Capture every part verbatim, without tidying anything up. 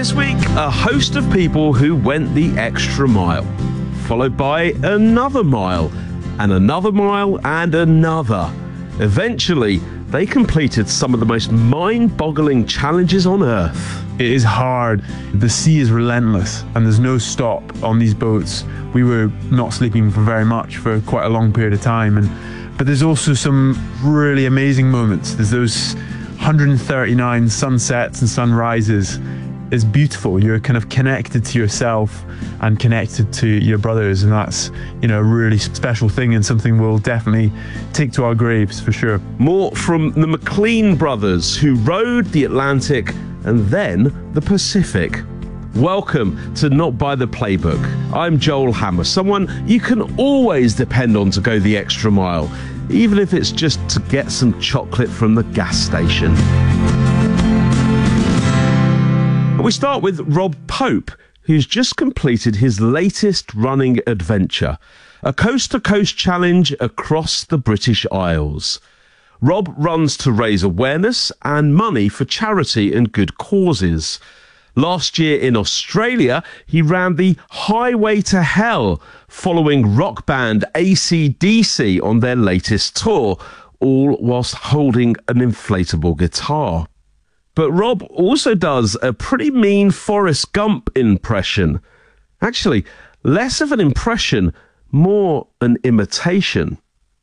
This week, a host of people who went the extra mile, followed by another mile, and another mile, and another. Eventually, they completed some of the most mind-boggling challenges on Earth. It is hard. The sea is relentless, and there's no stop on these boats. We were not sleeping for very much for quite a long period of time, and but there's also some really amazing moments. There's those one hundred thirty-nine sunsets and sunrises. It's beautiful. You're kind of connected to yourself and connected to your brothers, and that's, you know, a really special thing and something we'll definitely take to our graves for sure. More from the McLean brothers, who rode the Atlantic and then the Pacific. Welcome to Not By The Playbook. I'm Joel Hammer, someone you can always depend on to go the extra mile, even if it's just to get some chocolate from the gas station. We start with Rob Pope, who's just completed his latest running adventure, a coast-to-coast challenge across the British Isles. Rob runs to raise awareness and money for charity and good causes. Last year in Australia, he ran the Highway to Hell, following rock band A C D C on their latest tour, all whilst holding an inflatable guitar. But Rob also does a pretty mean Forrest Gump impression. Actually, less of an impression, more an imitation.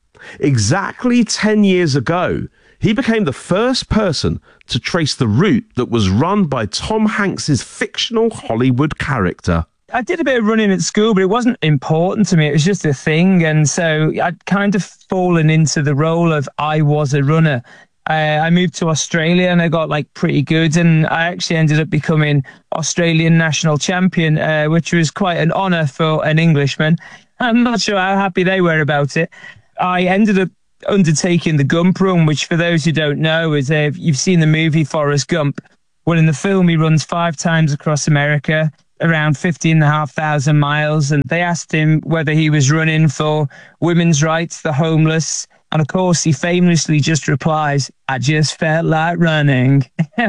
Exactly ten years ago, he became the first person to trace the route that was run by Tom Hanks's fictional Hollywood character. I did a bit of running at school, but it wasn't important to me. It was just a thing. And so I'd kind of fallen into the role of I was a runner. Uh, I moved to Australia and I got like pretty good, and I actually ended up becoming Australian national champion, uh, which was quite an honour for an Englishman. I'm not sure how happy they were about it. I ended up undertaking the Gump Run, which for those who don't know is, uh, if you've seen the movie Forrest Gump, well, in the film he runs five times across America, around fifteen and a half thousand miles, and they asked him whether he was running for women's rights, the homeless. And of course, he famously just replies, I just felt like running.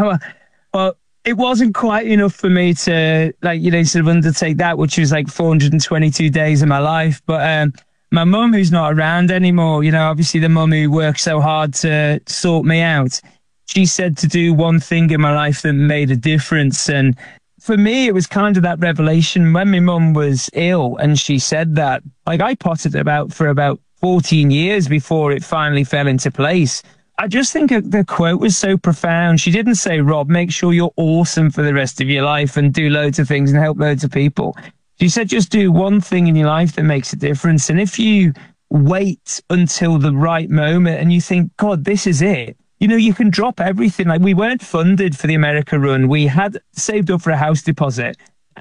Well, it wasn't quite enough for me to, like, you know, sort of undertake that, which was like four hundred twenty-two days of my life. But um, my mum, who's not around anymore, you know, obviously the mum who worked so hard to sort me out, she said to do one thing in my life that made a difference. And for me, it was kind of that revelation when my mum was ill and she said that. Like, I potted about for about fourteen years before it finally fell into place. I just think the quote was so profound. She didn't say, Rob, make sure you're awesome for the rest of your life and do loads of things and help loads of people. She said, just do one thing in your life that makes a difference. And if you wait until the right moment and you think, God, this is it, you know, you can drop everything. Like, we weren't funded for the America run. We had saved up for a house deposit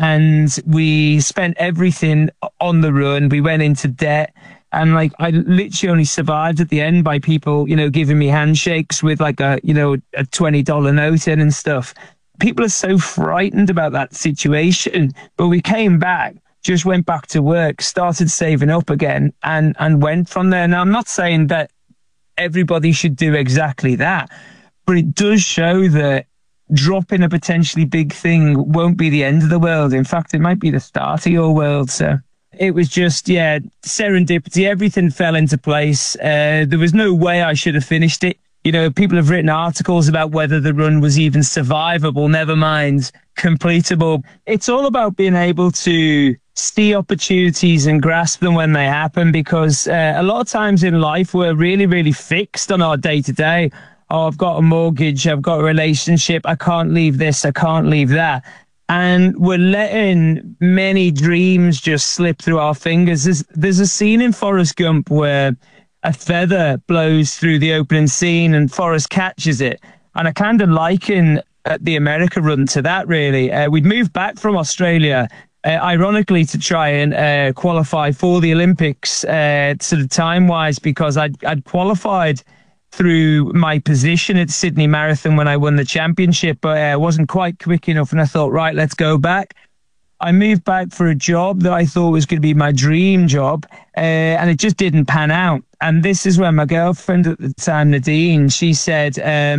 and we spent everything on the run. We went into debt. And like, I literally only survived at the end by people, you know, giving me handshakes with like a, you know, a twenty dollar note in and stuff. People are so frightened about that situation. But we came back, just went back to work, started saving up again and, and went from there. Now, I'm not saying that everybody should do exactly that, but it does show that dropping a potentially big thing won't be the end of the world. In fact, it might be the start of your world. So it was just, yeah, serendipity. Everything fell into place. Uh, there was no way I should have finished it. You know, people have written articles about whether the run was even survivable, never mind completable. It's all about being able to see opportunities and grasp them when they happen, because uh, a lot of times in life, we're really, really fixed on our day-to-day. Oh, I've got a mortgage, I've got a relationship, I can't leave this, I can't leave that. And we're letting many dreams just slip through our fingers. There's, there's a scene in Forrest Gump where a feather blows through the opening scene and Forrest catches it. And I kind of liken uh, the America run to that, really. Uh, we'd moved back from Australia, uh, ironically, to try and uh, qualify for the Olympics, uh, sort of time-wise, because I'd, I'd qualified through my position at Sydney Marathon when I won the championship, but I uh, wasn't quite quick enough. And I thought, right, let's go back. I moved back for a job that I thought was going to be my dream job, uh, and it just didn't pan out. And this is when my girlfriend at the time, Nadine, she said, um,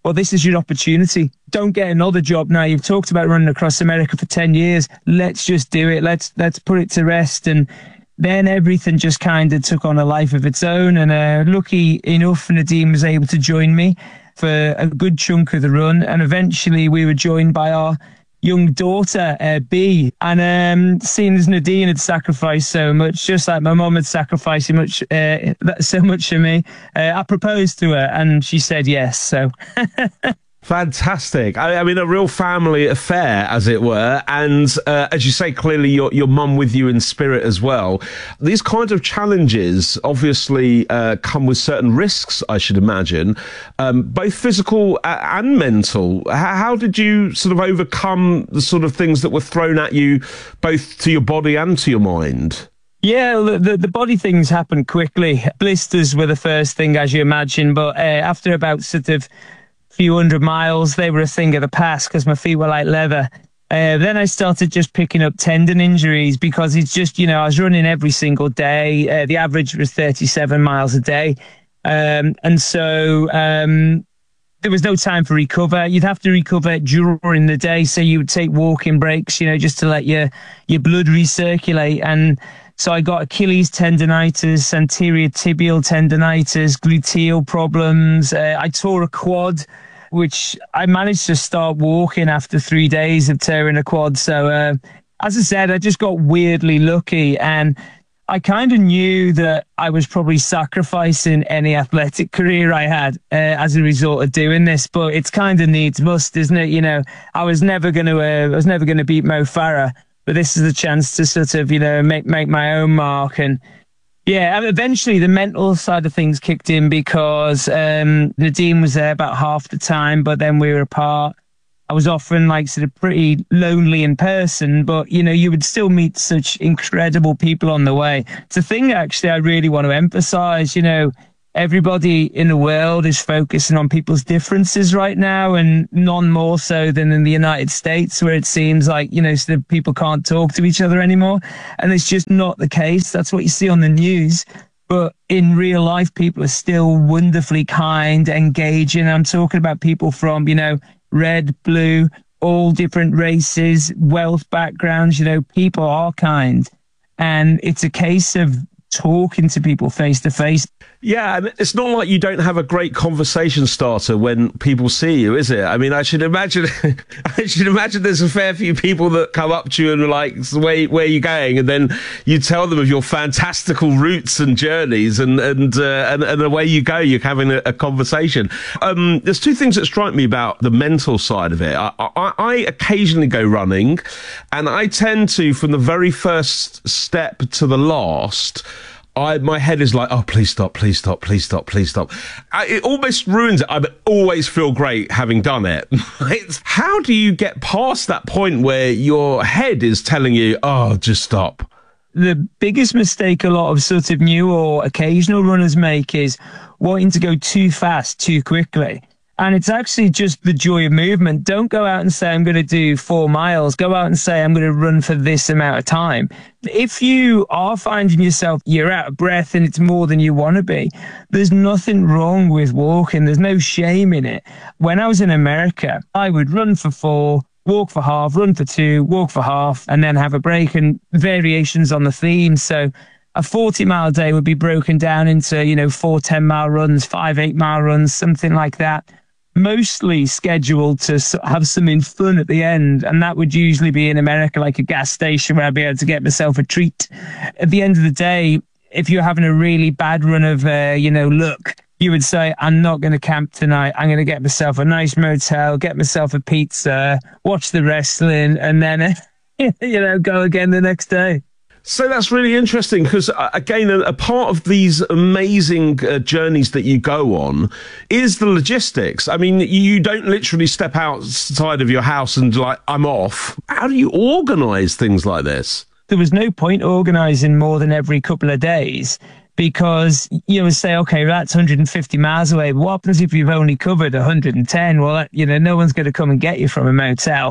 well, this is your opportunity. Don't get another job now. You've talked about running across America for ten years. Let's just do it. Let's let's put it to rest. And then everything just kind of took on a life of its own. And uh, lucky enough, Nadine was able to join me for a good chunk of the run. And eventually we were joined by our young daughter, uh, B. And um, seeing as Nadine had sacrificed so much, just like my mum had sacrificed so much, uh, so much for me, uh, I proposed to her and she said yes. So fantastic. I, I mean, a real family affair, as it were. And uh, as you say, clearly your, your mum with you in spirit as well. These kinds of challenges obviously uh, come with certain risks, I should imagine, um, both physical and mental. How, how did you sort of overcome the sort of things that were thrown at you, both to your body and to your mind? Yeah, the, the body things happened quickly. Blisters were the first thing, as you imagine. But uh, after about sort of few hundred miles, they were a thing of the past because my feet were like leather. Uh, then I started just picking up tendon injuries because it's just, you know, I was running every single day. Uh, the average was thirty-seven miles a day. Um, and so um, there was no time for recover. You'd have to recover during the day. So you would take walking breaks, you know, just to let your, your blood recirculate. And so I got Achilles tendonitis, anterior tibial tendonitis, gluteal problems. Uh, I tore a quad, which I managed to start walking after three days of tearing a quad. So, uh, as I said, I just got weirdly lucky. And I kind of knew that I was probably sacrificing any athletic career I had uh, as a result of doing this. But it's kind of needs must, isn't it? You know, I was never going to, uh, I was never going to beat Mo Farah. But this is a chance to sort of, you know, make make my own mark. And yeah, eventually the mental side of things kicked in because um, Nadine was there about half the time, but then we were apart. I was often like sort of pretty lonely in person, but, you know, you would still meet such incredible people on the way. It's a thing, actually, I really want to emphasize, you know, everybody in the world is focusing on people's differences right now, and none more so than in the United States, where it seems like, you know, sort of people can't talk to each other anymore. And it's just not the case. That's what you see on the news. But in real life, people are still wonderfully kind, engaging. I'm talking about people from, you know, red, blue, all different races, wealth backgrounds. You know, people are kind. And it's a case of talking to people face to face. Yeah, and it's not like you don't have a great conversation starter when people see you, is it? I mean, I should imagine, I should imagine there's a fair few people that come up to you and are like, where, where are you going? And then you tell them of your fantastical routes and journeys, and and uh, and, and away you go. You're having a, a conversation. Um, there's two things that strike me about the mental side of it. I, I, I occasionally go running, and I tend to, from the very first step to the last, I, my head is like, oh, please stop, please stop, please stop, please stop. I, it almost ruins it. I always feel great having done it. It's, how do you get past that point where your head is telling you, oh, just stop? The biggest mistake a lot of sort of new or occasional runners make is wanting to go too fast, too quickly. And it's actually just the joy of movement. Don't go out and say, I'm going to do four miles. Go out and say, I'm going to run for this amount of time. If you are finding yourself, you're out of breath and it's more than you want to be, there's nothing wrong with walking. There's no shame in it. When I was in America, I would run for four, walk for half, run for two, walk for half, and then have a break, and variations on the theme. So a forty mile day would be broken down into, you know, four ten mile runs, five eight mile runs, something like that. Mostly scheduled to have something fun at the end. And that would usually be in America, like a gas station where I'd be able to get myself a treat. At the end of the day, if you're having a really bad run of, uh, you know, luck, you would say, I'm not going to camp tonight. I'm going to get myself a nice motel, get myself a pizza, watch the wrestling, and then, you know, go again the next day. So that's really interesting because, uh, again, a, a part of these amazing uh, journeys that you go on is the logistics. I mean, you don't literally step outside of your house and like, I'm off. How do you organise things like this? There was no point organising more than every couple of days, because you would say, okay, that's one hundred fifty miles away. But what happens if you've only covered one hundred ten? Well, you know, no one's going to come and get you from a motel.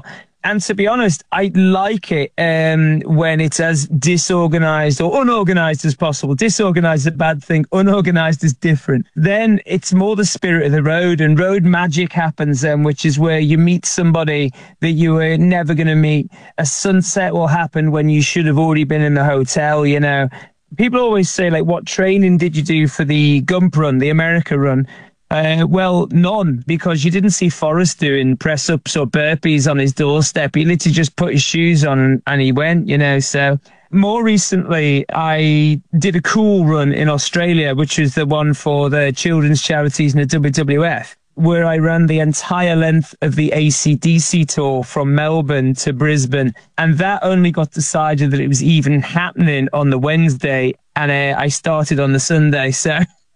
And to be honest, I like it um, when it's as disorganized or unorganized as possible. Disorganized is a bad thing. Unorganized is different. Then it's more the spirit of the road, and road magic happens then, which is where you meet somebody that you were never going to meet. A sunset will happen when you should have already been in the hotel, you know. People always say, like, what training did you do for the Gump run, the America run? Uh, well, none, because you didn't see Forrest doing press-ups or burpees on his doorstep. He literally just put his shoes on and, and he went, you know. So more recently, I did a cool run in Australia, which was the one for the children's charities and the W W F, where I ran the entire length of the A C D C tour from Melbourne to Brisbane. And that only got decided that it was even happening on the Wednesday, and uh, I started on the Sunday. So...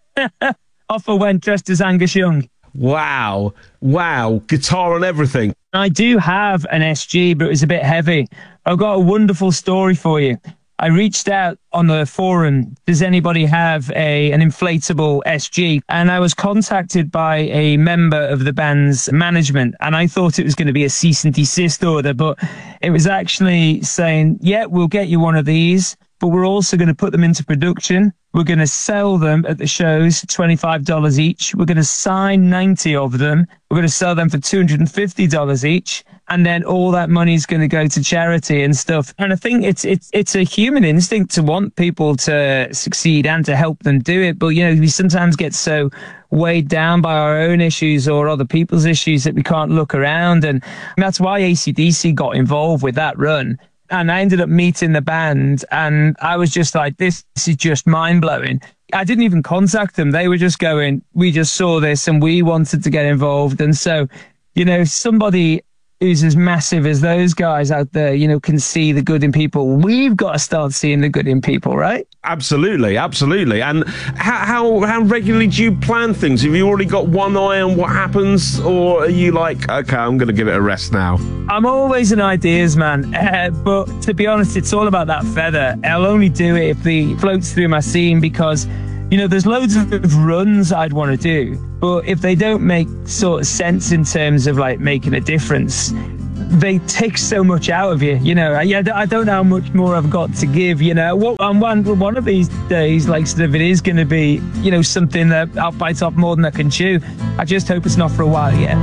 off I went dressed as Angus Young. Wow. Wow. Guitar and everything. I do have an S G, but it was a bit heavy. I've got a wonderful story for you. I reached out on the forum, does anybody have a an inflatable S G? And I was contacted by a member of the band's management, and I thought it was going to be a cease and desist order, but it was actually saying, yeah, we'll get you one of these, but we're also going to put them into production. We're going to sell them at the shows, twenty-five dollars each. We're going to sign ninety of them. We're going to sell them for two hundred fifty dollars each. And then all that money is going to go to charity and stuff. And I think it's, it's, it's a human instinct to want people to succeed and to help them do it. But, you know, we sometimes get so weighed down by our own issues or other people's issues that we can't look around. And that's why A C D C got involved with that run. And I ended up meeting the band, and I was just like, this, this is just mind-blowing. I didn't even contact them. They were just going, we just saw this and we wanted to get involved. And so, you know, somebody who's as massive as those guys out there, you know, can see the good in people. We've got to start seeing the good in people, right? Absolutely, absolutely. And how, how how regularly do you plan things? Have you already got one eye on what happens, or are you like, okay, I'm going to give it a rest now? I'm always an ideas man, uh, but to be honest, it's all about that feather. I'll only do it if the floats through my scene, because, you know, there's loads of runs I'd want to do, but if they don't make sort of sense in terms of like making a difference, they take so much out of you, you know. I, I don't know how much more I've got to give, you know. What, and one, one of these days, like, sort of, it is going to be, you know, something that I'll bite off more than I can chew. I just hope it's not for a while yet.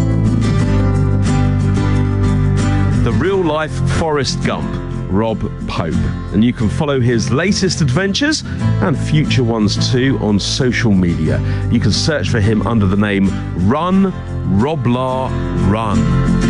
The real life Forrest Gump, Rob Pope. And you can follow his latest adventures and future ones too on social media. You can search for him under the name Run Roblar Run.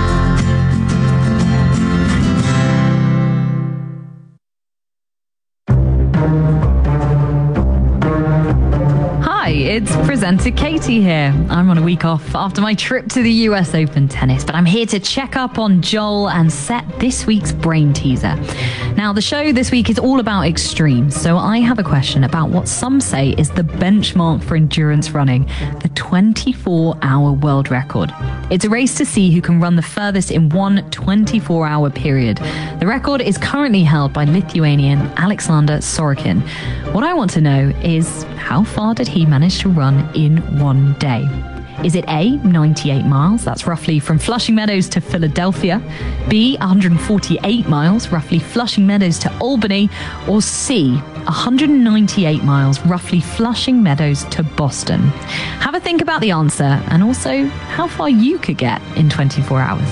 It's presenter Katie here. I'm on a week off after my trip to the U S Open tennis, but I'm here to check up on Joel and set this week's brain teaser. Now, the show this week is all about extremes, so I have a question about what some say is the benchmark for endurance running, the twenty-four hour world record. It's a race to see who can run the furthest in one twenty-four hour period. The record is currently held by Lithuanian Alexander Sorokin. What I want to know is, how far did he manage to run in one day? Is it A, ninety-eight miles, that's roughly from Flushing Meadows to Philadelphia, B, one hundred forty-eight miles, roughly Flushing Meadows to Albany, or C, one hundred ninety-eight miles, roughly Flushing Meadows to Boston? Have a think about the answer, and also how far you could get in twenty-four hours.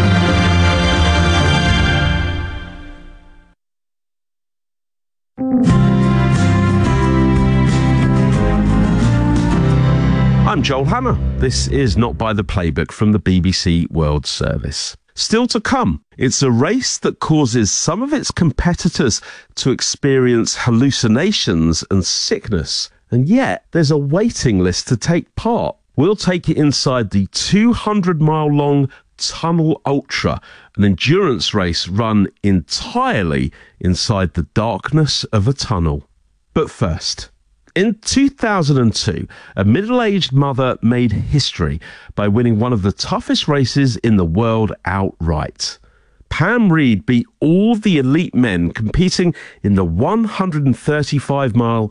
I'm Joel Hammer. This is Not By the Playbook from the B B C World Service. Still to come, it's a race that causes some of its competitors to experience hallucinations and sickness, and yet there's a waiting list to take part. We'll take you inside the two hundred mile long Tunnel Ultra, an endurance race run entirely inside the darkness of a tunnel. But first, in two thousand two, a middle-aged mother made history by winning one of the toughest races in the world outright. Pam Reed beat all the elite men competing in the one hundred thirty-five mile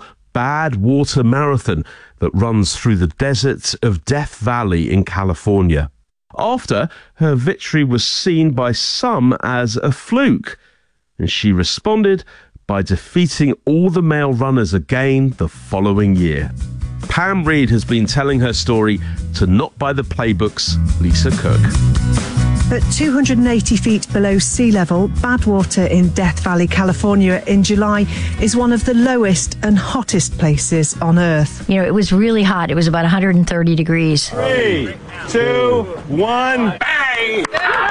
Badwater Marathon that runs through the desert of Death Valley in California. after her victory was seen by some as a fluke. And she responded by defeating all the male runners again the following year. Pam Reed has been telling her story to Not By The Playbook's Lisa Cook. At two hundred eighty feet below sea level, Badwater in Death Valley, California in July is one of the lowest and hottest places on Earth. You know, it was really hot. It was about one hundred thirty degrees. Three, two, one, bang!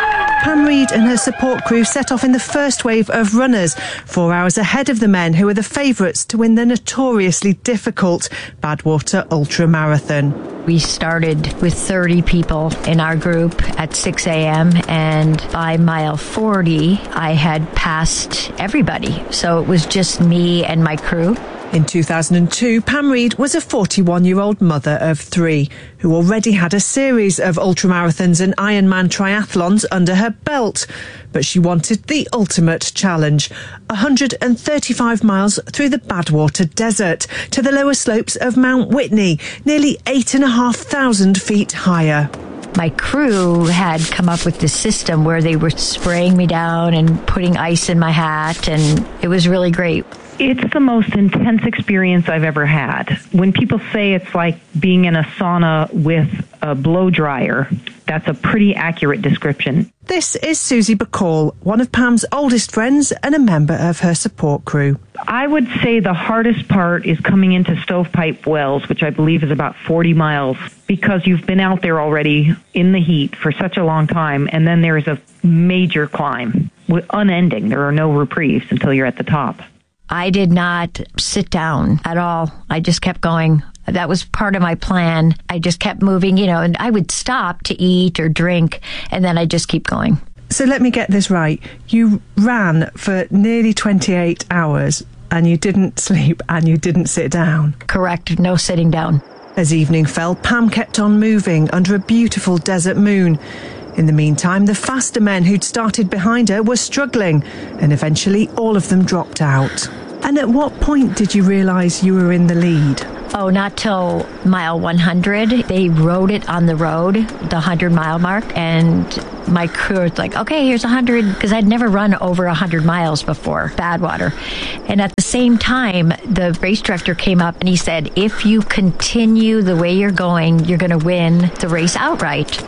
Pam Reed and her support crew set off in the first wave of runners, four hours ahead of the men who were the favourites to win the notoriously difficult Badwater Ultra Marathon. We started with thirty people in our group at six a.m. and by mile forty, I had passed everybody. So it was just me and my crew. In two thousand two, Pam Reed was a forty-one-year-old mother of three who already had a series of ultramarathons and Ironman triathlons under her belt. But she wanted the ultimate challenge, one hundred thirty-five miles through the Badwater Desert to the lower slopes of Mount Whitney, nearly eight and a half thousand feet higher. My crew had come up with this system where they were spraying me down and putting ice in my hat, and it was really great. It's the most intense experience I've ever had. When people say it's like being in a sauna with a blow dryer, that's a pretty accurate description. This is Susie Bacall, one of Pam's oldest friends and a member of her support crew. I would say the hardest part is coming into Stovepipe Wells, which I believe is about forty miles, because you've been out there already in the heat for such a long time, and then there's a major climb, unending. There are no reprieves until you're at the top. I did not sit down at all. I just kept going. That was part of my plan. I just kept moving, you know, and I would stop to eat or drink, and then I'd just keep going. So let me get this right. You ran for nearly twenty-eight hours, and you didn't sleep, and you didn't sit down. Correct. No sitting down. As evening fell, Pam kept on moving under a beautiful desert moon. In the meantime, the faster men who'd started behind her were struggling, and eventually all of them dropped out. And at what point did you realise you were in the lead? Oh, not till mile one hundred. They rode it on the road, the one hundred mile mark, and my crew was like, okay, here's one hundred, because I'd never run over one hundred miles before, Badwater. And at the same time, the race director came up and he said, if you continue the way you're going, you're going to win the race outright.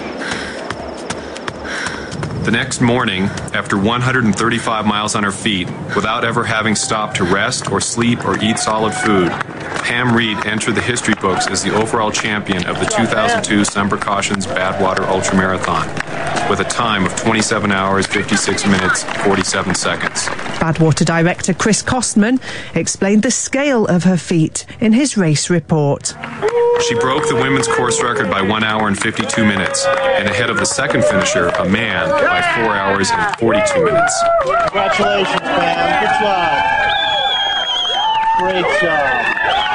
The next morning, after one hundred thirty-five miles on her feet, without ever having stopped to rest or sleep or eat solid food, Pam Reed entered the history books as the overall champion of the two thousand two Sun Precautions Badwater Ultramarathon, with a time of twenty-seven hours, fifty-six minutes, forty-seven seconds. Badwater director Chris Costman explained the scale of her feat in his race report. She broke the women's course record by one hour and fifty-two minutes, and ahead of the second finisher, a man, by four hours and forty-two minutes. Congratulations, Pam. Good job. Great job.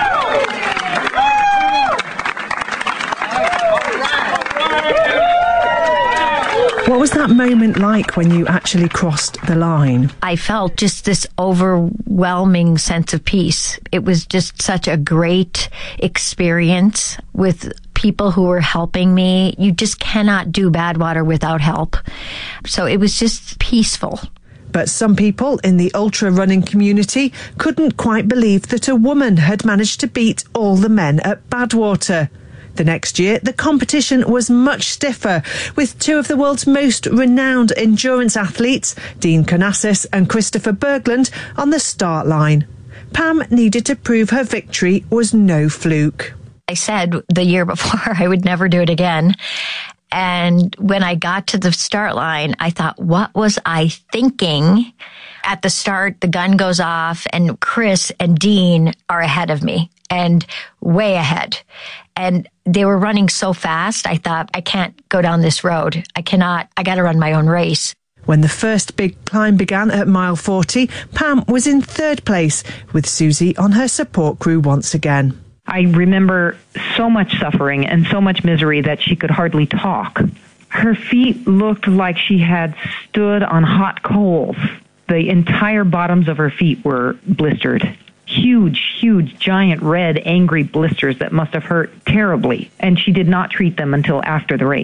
What was that moment like when you actually crossed the line? I felt just this overwhelming sense of peace. It was just such a great experience with people who were helping me. You just cannot do Badwater without help. So it was just peaceful. But some people in the ultra running community couldn't quite believe that a woman had managed to beat all the men at Badwater. The next year, the competition was much stiffer, with two of the world's most renowned endurance athletes, Dean Karnazes and Christopher Berglund, on the start line. Pam needed to prove her victory was no fluke. I said the year before I would never do it again. And when I got to the start line, I thought, what was I thinking? At the start, the gun goes off and Chris and Dean are ahead of me and way ahead. And they were running so fast, I thought, I can't go down this road. I cannot, I got to run my own race. When the first big climb began at mile forty, Pam was in third place, with Susie on her support crew once again. I remember so much suffering and so much misery that she could hardly talk. Her feet looked like she had stood on hot coals. The entire bottoms of her feet were blistered. Huge, huge, giant, red, angry blisters that must have hurt terribly. And she did not treat them until after the race.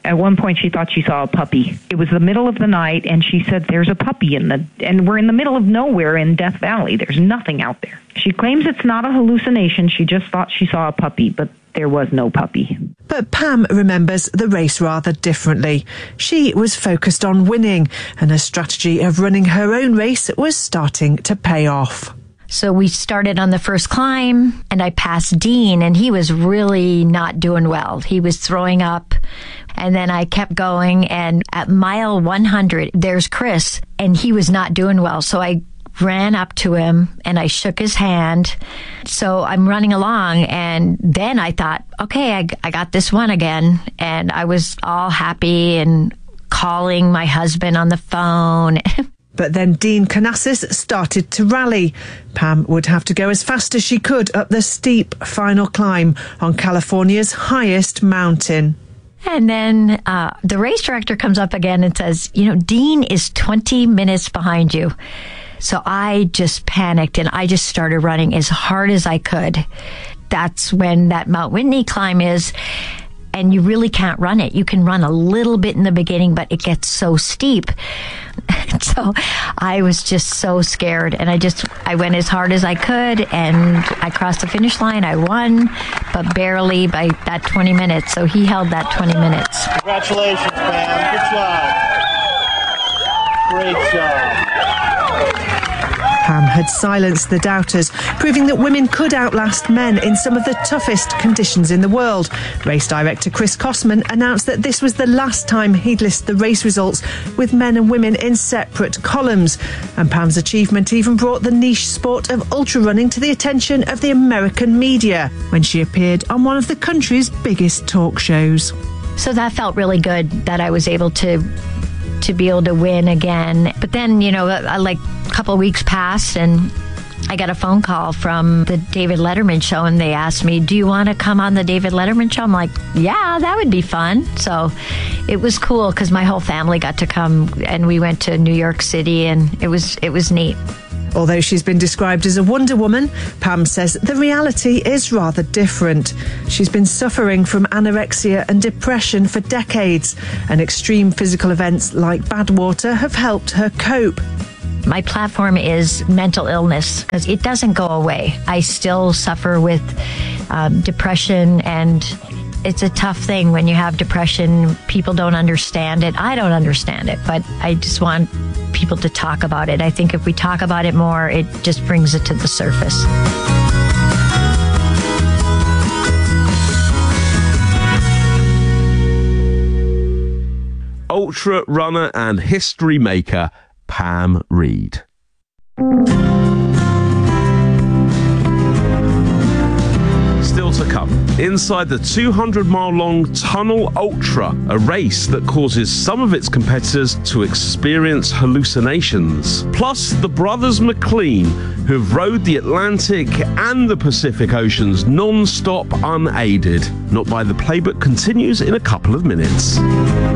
At one point, she thought she saw a puppy. It was the middle of the night, and she said, there's a puppy in the... And we're in the middle of nowhere in Death Valley. There's nothing out there. She claims it's not a hallucination. She just thought she saw a puppy, but there was no puppy. But Pam remembers the race rather differently. She was focused on winning, and her strategy of running her own race was starting to pay off. So we started on the first climb, and I passed Dean, and he was really not doing well. He was throwing up, and then I kept going, and at mile one hundred, there's Chris, and he was not doing well. So I ran up to him, and I shook his hand. So I'm running along, and then I thought, okay, I, I got this one again, and I was all happy and calling my husband on the phone. But then Dean Canassis started to rally. Pam would have to go as fast as she could up the steep final climb on California's highest mountain. And then uh, the race director comes up again and says, you know, Dean is twenty minutes behind you. So I just panicked, and I just started running as hard as I could. That's when that Mount Whitney climb is. And you really can't run it. You can run a little bit in the beginning, but it gets so steep. So I was just so scared. And I just, I went as hard as I could, and I crossed the finish line. I won, but barely by that twenty minutes. So he held that twenty minutes. Congratulations, man. Good job. Great job. Pam had silenced the doubters, proving that women could outlast men in some of the toughest conditions in the world. Race director Chris Kosman announced that this was the last time he'd list the race results with men and women in separate columns. And Pam's achievement even brought the niche sport of ultra running to the attention of the American media when she appeared on one of the country's biggest talk shows. So that felt really good that I was able to to be able to win again. But then, you know, like a couple of weeks passed, and I got a phone call from the David Letterman show, and they asked me, do you want to come on the David Letterman show? I'm like, yeah, that would be fun. So it was cool because my whole family got to come, and we went to New York City, and it was it was neat. Although she's been described as a Wonder Woman, Pam says the reality is rather different. She's been suffering from anorexia and depression for decades, and extreme physical events like Badwater have helped her cope. My platform is mental illness because it doesn't go away. I still suffer with um, depression, and it's a tough thing when you have depression. People don't understand it. I don't understand it, but I just want people to talk about it. I think if we talk about it more, it just brings it to the surface. Ultra runner and history maker Pam Reid. Still to come, inside the two hundred mile long Tunnel Ultra, a race that causes some of its competitors to experience hallucinations. Plus, the brothers McLean, who've rowed the Atlantic and the Pacific Oceans non-stop unaided. Not by the Playbook continues in a couple of minutes.